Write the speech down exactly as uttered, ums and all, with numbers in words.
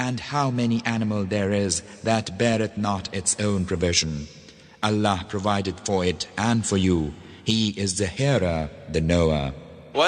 And how many animal there is that beareth not its own provision. Allah provided for it and for you. He is the hearer, the knower.